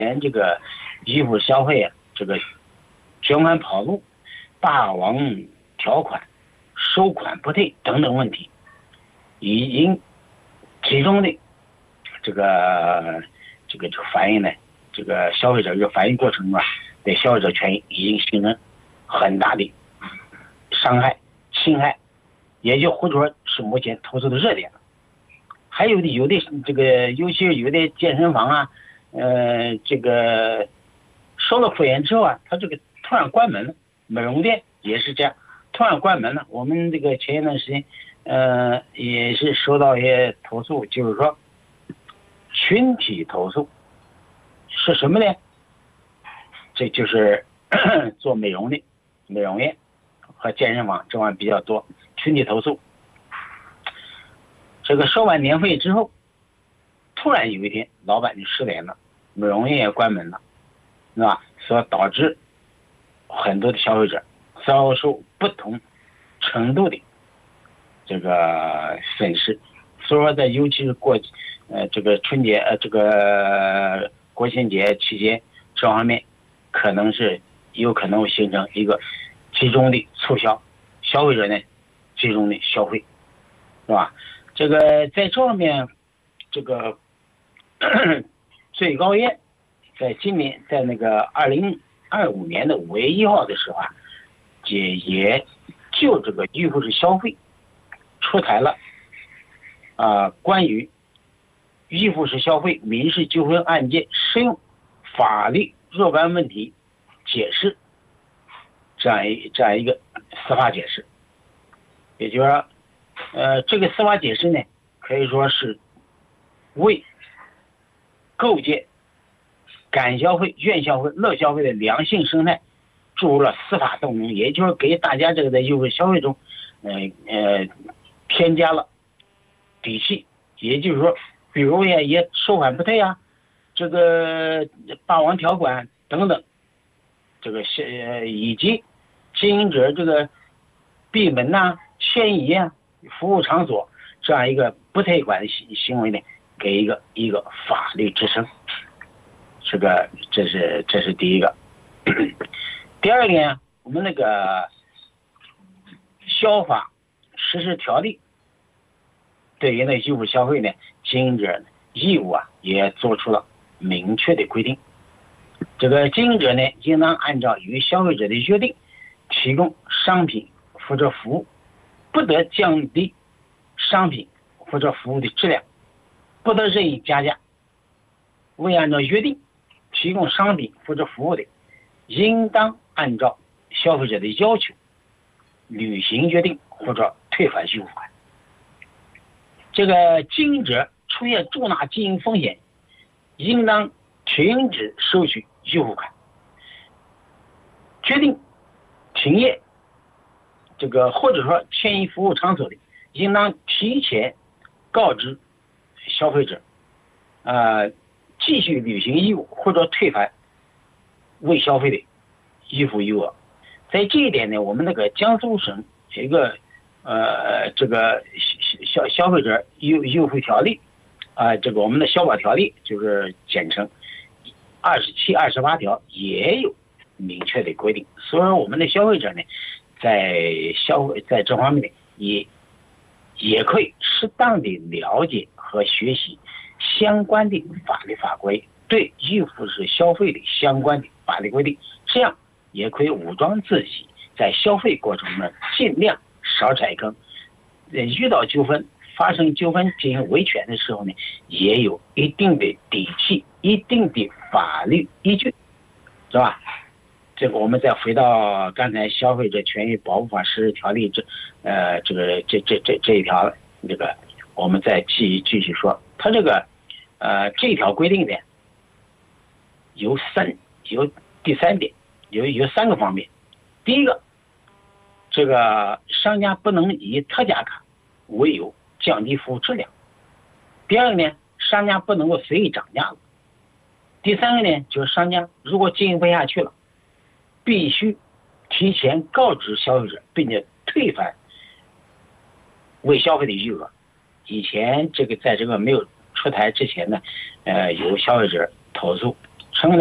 这个衣服消费啊，这个卷款跑路、霸王条款、收款不退等等问题，已经集中的这个反映呢，这个消费者这个反应过程中啊，对消费者权益已经形成很大的伤害、侵害，也就或者说是目前投诉的热点了。还有的这个，尤其是有的健身房啊，这个收了会员之后啊，他这个突然关门了。美容店也是这样，突然关门了。我们这个前一段时间，也是收到一些投诉，就是说群体投诉是什么呢？这就是做美容的美容院和健身房这玩意比较多，群体投诉。这个收完年费之后，突然有一天老板就失联了，美容院也关门了，是吧？所导致很多的消费者遭受不同程度的这个损失。所以说尤其是这个春节这个国庆节期间，这方面有可能会形成一个集中的促销，消费者呢集中的消费，是吧？这个在这方面，这个最高院在今年在那个2025年的5月1号的时候啊，也就这个预付式消费出台了关于预付式消费民事纠纷案件适用法律若干问题解释这样一个司法解释。也就是说这个司法解释呢，可以说是为构建敢消费、愿消费、乐消费的良性生态注入了司法动能，也就是给大家这个在优惠消费中添加了底气。也就是说，比如也收款不退啊，这个霸王条款等等，这个以及经营者这个闭门呐、迁移啊、服务场所这样一个不退款的行为呢，给一个法律支撑。这是第一个。第二个呢，我们那个消法实施条例对于那义务消费呢，经营者义务啊也做出了明确的规定。这个经营者呢，应当按照与消费者的约定，提供商品或者服务，不得降低商品或者服务的质量，不得任意加价。未按照约定提供商品或者服务的，应当按照消费者的要求履行约定或者退还预付款。这个经营者出现重大经营风险，应当停止收取预付款，决定停业这个或者说迁移服务场所的，应当提前告知消费者继续履行义务或者退还未消费的预付余额。在这一点呢，我们那个江苏省有一个这个消费者优惠条例这个我们的消保条例就是简称27、28条也有明确的规定。所以说我们的消费者呢，在这方面呢也可以适当的了解和学习相关的法律法规，对预付式消费的相关的法律规定，这样也可以武装自己，在消费过程中尽量少踩坑。遇到纠纷、发生纠纷进行维权的时候呢，也有一定的底气、一定的法律依据，是吧？这个我们再回到刚才消费者权益保护法实施条例这一条，这个我们再继续说，它这个这一条规定的有第三点，有3个方面。第一个，这个商家不能以特价卡为由降低服务质量。第二个呢，商家不能够随意涨价了。第三个呢，就是商家如果经营不下去了，必须提前告知消费者，并且退还未消费的余额。以前这个在这个没有出台之前呢，有消费者投诉